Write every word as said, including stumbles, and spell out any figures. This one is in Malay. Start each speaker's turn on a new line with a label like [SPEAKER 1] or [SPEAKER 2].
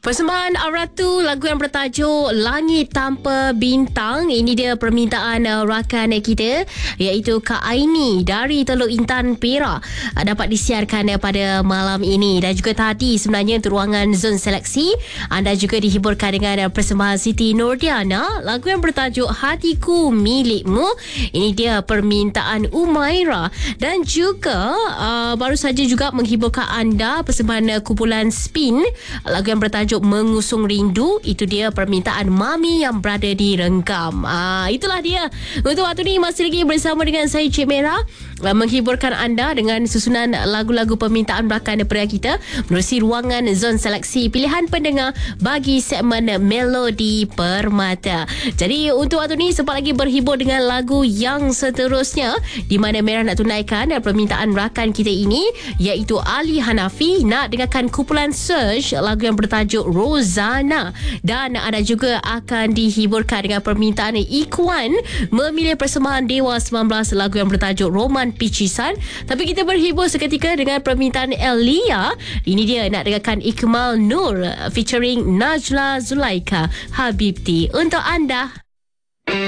[SPEAKER 1] Persembahan Aratu, lagu yang bertajuk Langit Tanpa Bintang. Ini dia permintaan uh, rakan kita, iaitu Kak Aini dari Teluk Intan, Perak. Uh, dapat disiarkan uh, pada malam ini. Dan juga tadi sebenarnya untuk ruangan Zon Seleksi, anda juga dihiburkan dengan uh, persembahan Siti Nordiana, lagu yang bertajuk Hatiku Milikmu. Ini dia permintaan Umaira. Dan juga uh, baru saja juga menghiburkan anda persembahan uh, kumpulan Spin, lagu yang bertajuk Mengusung Rindu. Itu dia permintaan Mami yang berada di Renggam. Ah, itulah dia. Untuk waktu ni masih lagi bersama dengan saya, Cik Merah, menghiburkan anda dengan susunan lagu-lagu permintaan rakan daripada kita menerusi ruangan Zon Seleksi pilihan pendengar bagi segmen Melodi Permata. Jadi untuk waktu ni sempat lagi berhibur dengan lagu yang seterusnya, di mana Merah nak tunaikan permintaan rakan kita ini, iaitu Ali Hanafi nak dengarkan kumpulan Search, lagu yang bertajuk Rozana. Dan anda juga akan dihiburkan dengan permintaan Ikhwan memilih persembahan Dewa sembilan belas, lagu yang bertajuk Roman Picisan. Tapi kita berhibur seketika dengan permintaan Elia. Ini dia nak dengarkan Ikmal Nur featuring Najla Zulaika Habibti untuk anda.